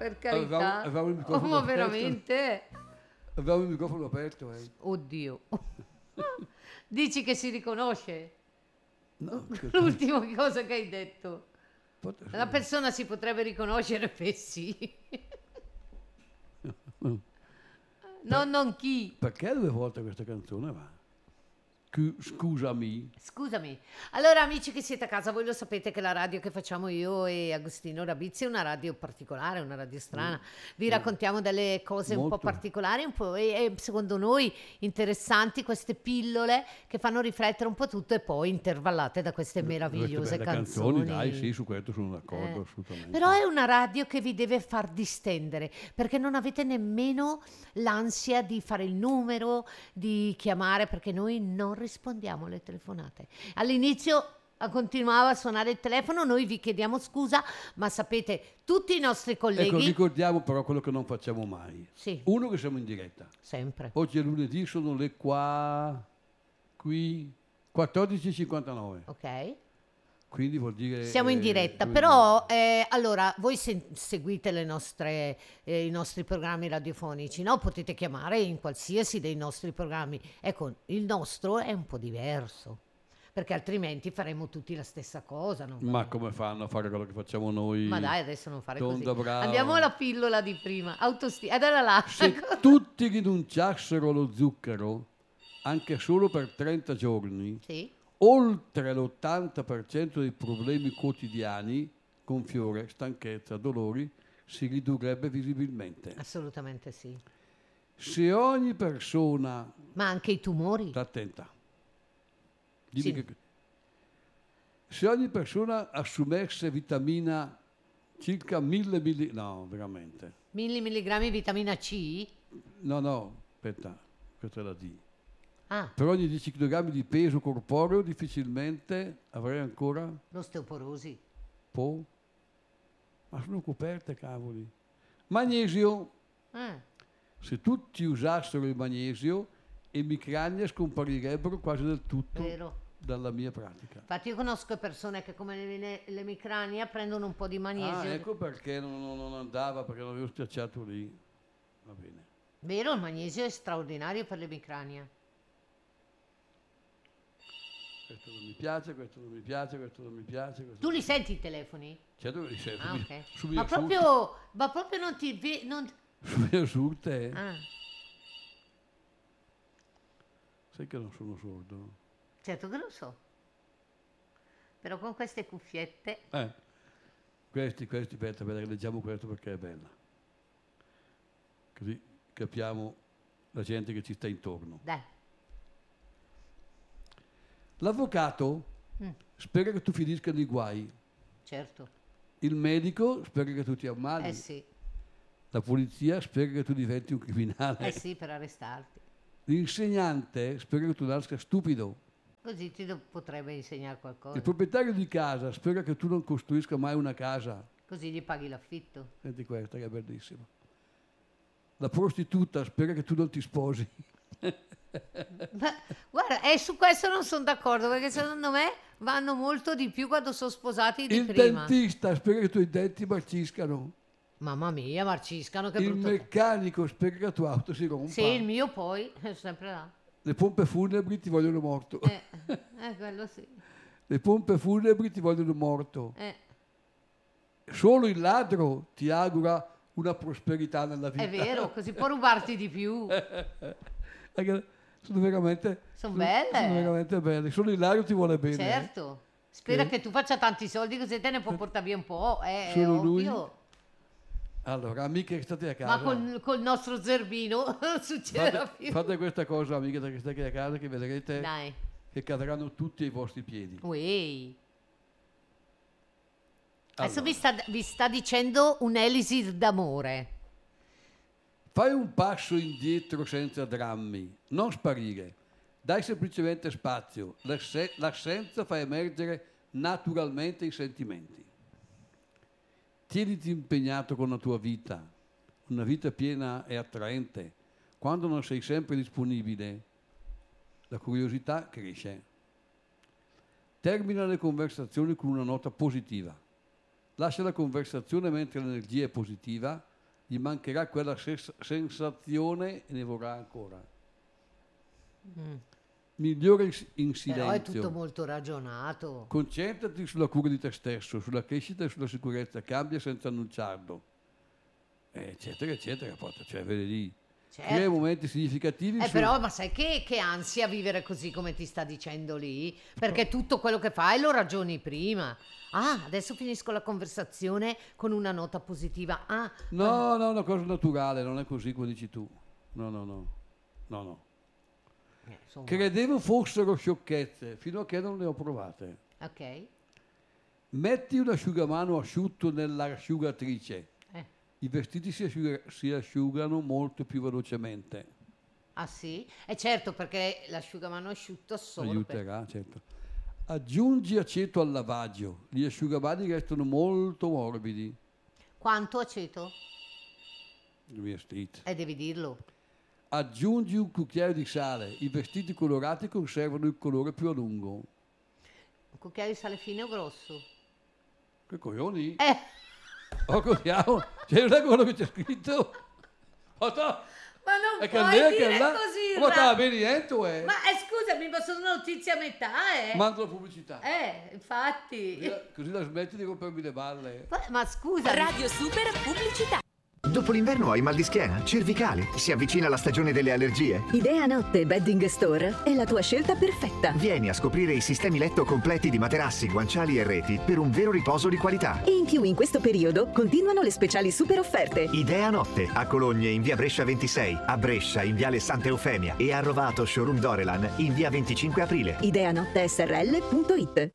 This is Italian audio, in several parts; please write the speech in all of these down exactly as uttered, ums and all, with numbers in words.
per carità. Avevamo, avevamo il Oh, microfono ma aperto. veramente? Avevamo il microfono aperto, eh. Oddio. Dici che si riconosce? No, L'ultima cosa che hai detto. pot- La persona si potrebbe riconoscere, beh sì. No, non chi. Perché due volte questa canzone va? Cu- Scusami. Scusami. Allora, amici che siete a casa, voi lo sapete che la radio che facciamo io e Agostino Rabizzi è una radio particolare, una radio strana. Vi raccontiamo delle cose un po' Molto. particolari, un po' e, e secondo noi interessanti, queste pillole che fanno riflettere un po' tutto e poi intervallate da queste meravigliose Queste belle canzoni. Dai, sì, su questo sono d'accordo, Eh. assolutamente. Però è una radio che vi deve far distendere, perché non avete nemmeno l'ansia di fare il numero, di chiamare, perché noi non rispondiamo alle telefonate. All'inizio eh, continuava a suonare il telefono, noi vi chiediamo scusa, ma sapete, tutti i nostri Ecco, colleghi, ricordiamo però quello che non facciamo mai. sì, Uno, che siamo in diretta. sempre, Oggi è lunedì, sono le qua, qui, quattordici e cinquantanove. ok? Quindi vuol dire... Siamo in eh, diretta, due- però eh, allora voi se- seguite le nostre, eh, i nostri programmi radiofonici, no? Potete chiamare in qualsiasi dei nostri programmi. Ecco, il nostro è un po' diverso, perché altrimenti faremo tutti la stessa cosa. Non Ma va- come fanno a fare quello che facciamo noi? Ma dai, adesso non fare Tonda così. brava. Andiamo alla pillola di prima, autostima. Ed era là. Se tutti rinunciassero allo zucchero, anche solo per trenta giorni, Sì, oltre l'ottanta per cento dei problemi quotidiani, gonfiore, stanchezza, dolori, si ridurrebbe visibilmente. assolutamente sì. Se ogni persona... Ma anche i tumori. Sta attenta. Dimmi Sì. che... Se ogni persona assumesse vitamina circa mille milli... No, veramente. Mille milligrammi di vitamina C? No, no, aspetta, questa è la D. Ah, Per ogni dieci chilogrammi di peso corporeo difficilmente avrei ancora l'osteoporosi. po'. Ma sono coperte, cavoli. Magnesio. Eh. Se tutti usassero il magnesio, emicrania scomparirebbero quasi del tutto Vero. dalla mia pratica. Infatti io conosco persone che come le- l'emicrania prendono un po' di magnesio. Ah, ecco perché non, non- non andava, perché non avevo schiacciato lì. Va bene. Vero, il magnesio è straordinario per l'emicrania. Questo non mi piace, questo non mi piace, questo non mi piace. Questo Tu li senti i telefoni? Certo che li sento. Ah, mi- ok. su Ma mia proprio, ma proprio non ti... vi- non- Su mia surte, eh. Ah, Sai che non sono sordo? certo che lo so. Però con queste cuffiette... Eh, questi, questi, aspetta, aspetta, leggiamo questo perché è bella. Così capiamo la gente che ci sta intorno. Dai. L'avvocato Mm, spera che tu finisca nei guai. certo. Il medico spera che tu ti ammali. Eh sì, La polizia spera che tu diventi un criminale. eh sì, per arrestarti. L'insegnante spera che tu nasca stupido. Così ti do- potrebbe insegnare qualcosa. Il proprietario di casa spera che tu non costruisca mai una casa. Così gli paghi l'affitto. Senti questa che è bellissima. La prostituta spera che tu non ti sposi. Ma, guarda, e su questo non sono d'accordo perché secondo me vanno molto di più quando sono sposati di Il prima. dentista spera che i tuoi denti marciscano. Mamma mia, marciscano, che Il brutto. meccanico spera che la tua auto si rompa. Sì, il mio poi è sempre là. Le pompe funebri ti vogliono morto. Eh, eh, quello sì. Le pompe funebri ti vogliono morto. Eh, Solo il ladro ti augura una prosperità nella vita. è vero, così può rubarti di più. Perché sono veramente, Son belle. Sono veramente belle. Solo il ladro ti vuole bene. Certo. Spera Sì. che tu faccia tanti soldi così te ne può portare via un po'. Eh, è Solo lui? ovvio. Allora, amiche che state a casa, Ma col, col nostro zerbino non succederà fate, più. fate questa cosa, amiche che state a casa, che vedrete Dai. che cadranno tutti ai vostri piedi. Uei. Adesso Allora, vi sta, vi sta dicendo un elisir d'amore. fai un passo indietro senza drammi, non sparire. Dai semplicemente spazio. L'asse- L'assenza fa emergere naturalmente i sentimenti. Tieniti impegnato con la tua vita. Una vita piena e attraente. Quando non sei sempre disponibile, la curiosità cresce. Termina le conversazioni con una nota positiva. Lascia la conversazione mentre l'energia è positiva, gli mancherà quella sens- sensazione e ne vorrà ancora. Mm. Migliora in, in Però è tutto silenzio. molto ragionato. Concentrati sulla cura di te stesso, sulla crescita e sulla sicurezza. Cambia senza annunciarlo. Eh, eccetera, eccetera. Porta, cioè, vedi lì. Certo. Crea momenti significativi. Eh, su- però, ma sai che, che ansia vivere così come ti sta dicendo lì? Perché tutto quello che fai lo ragioni prima. Ah, adesso finisco la conversazione con una nota positiva. Ah, No, no, è una cosa naturale, non è così come dici tu. No, no, no. No, no. eh, insomma, Credevo fossero sciocchezze, fino a che non le ho provate. ok. Metti un asciugamano asciutto nell'asciugatrice. Eh. I vestiti si, asciuga- si asciugano molto più velocemente. Ah sì? E certo, perché l'asciugamano asciutto assorbe. Aiuterà, certo. Aggiungi aceto al lavaggio. Gli asciugamani restano molto morbidi. Quanto aceto? I vestiti. Eh, devi dirlo. Aggiungi un cucchiaio di sale. I vestiti colorati conservano il colore più a lungo. Un cucchiaio di sale fine o grosso? Che coglioni? Eh, Oh, cogliamo. C'è una cosa che c'è scritto. Oh, no. ma non È che puoi lei dire che là. così. Ma Ra- stava bene niente, eh. Ma eh, scusami, ma sono notizie a metà, eh? Mando la pubblicità. Eh, infatti. Così la- Così la smetti di rompermi le balle. Ma, ma scusa. Radio Super Pubblicità. Dopo l'inverno hai mal di schiena, cervicale, si avvicina la stagione delle allergie? Idea Notte Bedding Store è la tua scelta perfetta. Vieni a scoprire i sistemi letto completi di materassi, guanciali e reti per un vero riposo di qualità. E in più in questo periodo continuano le speciali super offerte. Idea Notte, a Cologne in via Brescia ventisei, a Brescia in viale Santa Eufemia e a Rovato Showroom Dorelan in via venticinque aprile. Ideanotte S R L punto it.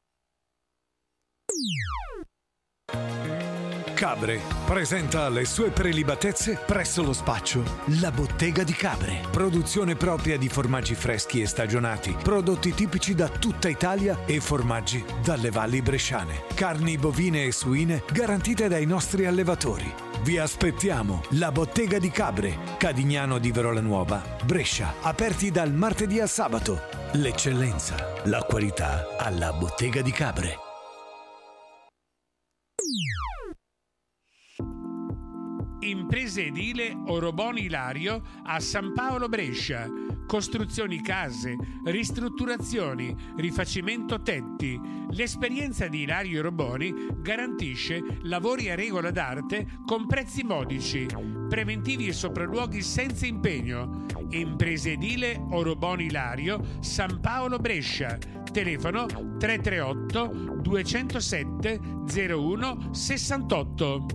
Cabre presenta le sue prelibatezze presso lo spaccio La Bottega di Cabre. Produzione propria di formaggi freschi e stagionati, prodotti tipici da tutta Italia e formaggi dalle valli bresciane. Carni bovine e suine garantite dai nostri allevatori. Vi aspettiamo, La Bottega di Cabre, Cadignano di Verola Nuova, Brescia, aperti dal martedì al sabato. L'eccellenza, la qualità alla Bottega di Cabre. Impresa edile Oroboni Ilario a San Paolo Brescia. Costruzioni case, ristrutturazioni, rifacimento tetti. L'esperienza di Ilario Oroboni garantisce lavori a regola d'arte con prezzi modici, preventivi e sopralluoghi senza impegno. Impresa edile Oroboni Ilario, San Paolo Brescia. Telefono tre tre otto due zero sette zero uno sessantotto.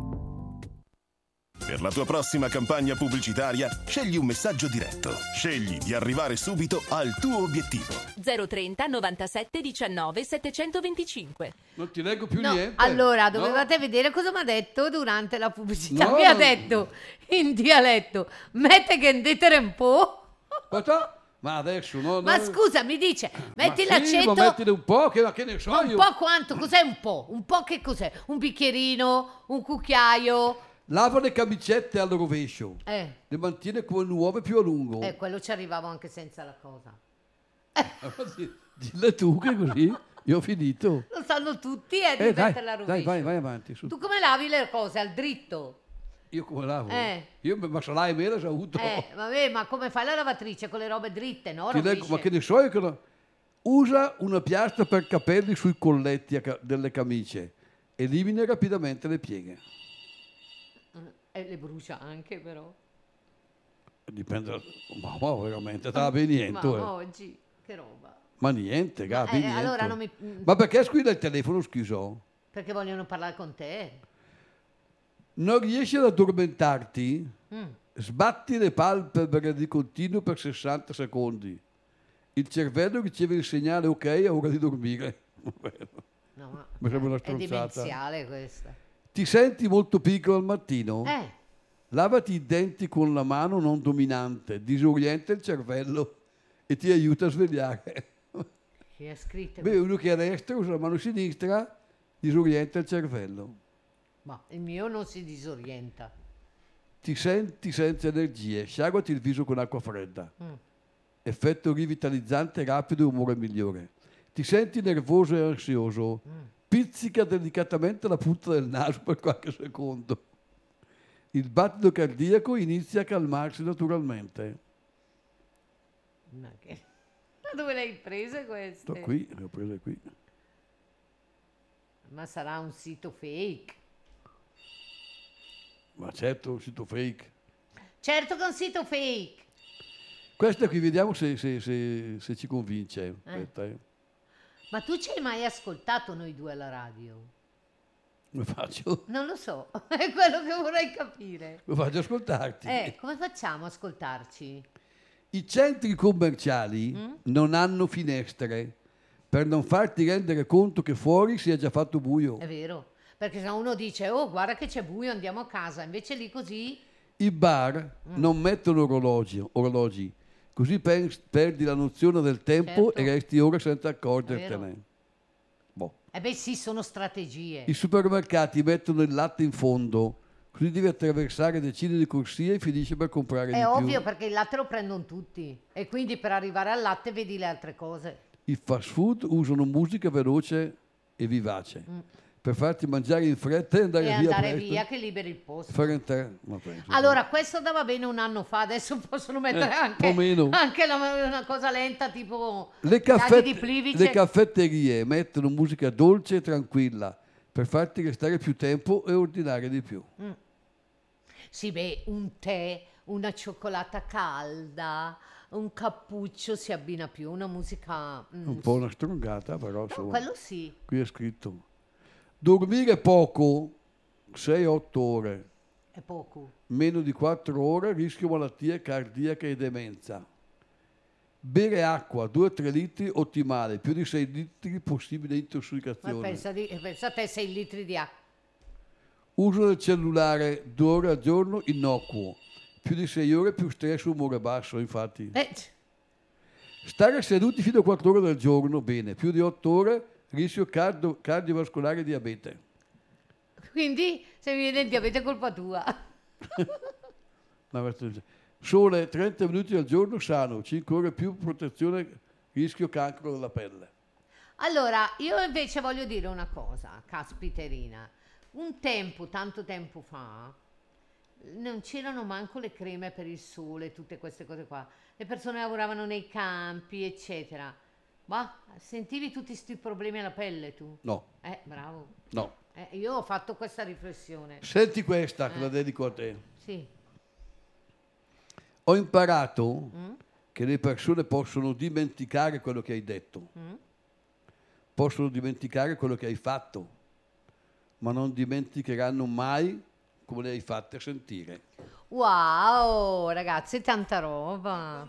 Per la tua prossima campagna pubblicitaria, scegli un messaggio diretto. Scegli di arrivare subito al tuo obiettivo. zero trenta novantasette diciannove settecentoventicinque. Non ti leggo più No, niente. allora No? dovevate vedere cosa mi ha detto durante la pubblicità. No, Mi ha no. detto in dialetto: mette che indettere un po'. Aspetta, ma adesso no, Ma no. scusa, mi dice, metti Ma sì, l'aceto. ma mettine un po', che, che ne so Ma un io. po' quanto? Cos'è un po'? Un po' che cos'è? Un bicchierino? Un cucchiaio? Lava le camicette al rovescio. Eh, Le mantiene come nuove più a lungo. eh, quello ci arrivavo anche senza la cosa. Allora, di- Dille tu che così io ho finito. Lo sanno tutti, eh, di Eh, dai, metterla a dai, rovescio. vai, vai avanti. Su. Tu come lavi le cose? Al dritto? Io come lavo? Eh. Io ma salai me l'ho avuto. Eh, vabbè, ma come fai la lavatrice con le robe dritte, no? Ti leggo, Rovesce. ma che ne so io che no- Usa una piastra per capelli sui colletti a ca- delle camicie. Elimina rapidamente le pieghe. E le brucia anche, però. Dipende da... Ma, ma veramente, stava niente. Ma eh. oggi, che roba. Ma niente, Gabi, eh, niente. allora non mi- Ma perché squilla il telefono, scuso? Perché vogliono parlare con te. Non riesci ad addormentarti? Mm. Sbatti le palpebre di continuo per sessanta secondi. Il cervello riceve il segnale ok, è ora di dormire. No, ma Mi sembra una è stronzata. demenziale questa. Ti senti molto piccolo al mattino? Eh, Lavati i denti con la mano non dominante, disorienta il cervello e ti aiuta a svegliare. chi è scritto? Beh, uno che è a destra usa la mano sinistra, disorienta il cervello. Ma il mio non si disorienta. Ti senti senza energie, sciacquati il viso con acqua fredda. Mm. Effetto rivitalizzante, rapido e umore migliore. Ti senti nervoso e ansioso, pizzica delicatamente la punta del naso per qualche secondo. il battito cardiaco inizia a calmarsi naturalmente. Ma, che... Ma dove le hai prese queste? Sto qui, le ho prese qui. Ma sarà un sito fake? Ma certo, un sito fake. Certo che è un sito fake. Questa qui, vediamo se, se- se- se ci convince. Eh. Aspetta, eh. Ma tu ci hai mai ascoltato noi due alla radio? Come faccio? Non lo so, è quello che vorrei capire. Come faccio ad ascoltarti? Eh, come facciamo a ascoltarci? I centri commerciali Mm? non hanno finestre per non farti rendere conto che fuori sia già fatto buio. È vero, perché se uno dice, oh guarda che c'è buio, andiamo a casa, invece lì così... I bar Mm. non mettono orologi, orologi, così per- perdi la nozione del tempo Certo. e resti ore senza È accorgertene. Boh. Eh beh sì, sono strategie. I supermercati mettono il latte in fondo, così devi attraversare decine di corsie e finisci per comprare di È ovvio più. perché il latte lo prendono tutti e quindi per arrivare al latte vedi le altre cose. I fast food usano musica veloce e vivace per farti mangiare in fretta e andare Mm. E via andare presto. via che liberi il posto. Fare entrare- ma penso- Allora, questo andava bene un anno fa, adesso possono mettere Eh, anche, un po' meno. anche la- una cosa lenta tipo le, Dadi caffette- di Plivice. le caffetterie mettono musica dolce e tranquilla per farti restare più tempo e ordinare di più. Mm. Sì, beh, un tè, una cioccolata calda, un cappuccio si abbina più, una musica... mm, Un po' una strongata, però no, insomma, quello sì. qui è scritto. Dormire poco, sei otto ore, È poco. meno di quattro ore, rischio malattie cardiache e demenza. Bere acqua, due tre litri, ottimale, più di sei litri, possibile Ma intossicazione. pensa, di, pensa a te sei litri di acqua. Uso del cellulare due ore al giorno, innocuo. Più di sei ore, più stress, umore basso, infatti. Eh, Stare seduti fino a quattro ore al giorno, bene. Più di otto ore, rischio cardio- cardiovascolare e diabete. quindi se mi viene il diabete è colpa tua. No, questo- Sole trenta minuti al giorno, sano. cinque ore più, protezione, rischio cancro della pelle. Allora, io invece voglio dire una cosa, caspiterina. Un tempo, tanto tempo fa, non c'erano manco le creme per il sole, tutte queste cose qua. Le persone lavoravano nei campi, eccetera. Ma sentivi tutti questi problemi alla pelle tu? No, Eh, bravo. no. Eh, io ho fatto questa riflessione. Senti questa, che Eh. la dedico a te. Sì. Ho imparato Mm? che le persone possono dimenticare quello che hai detto, Mm? possono dimenticare quello che hai fatto, ma non dimenticheranno mai come le hai fatte sentire. Wow, ragazzi, tanta roba.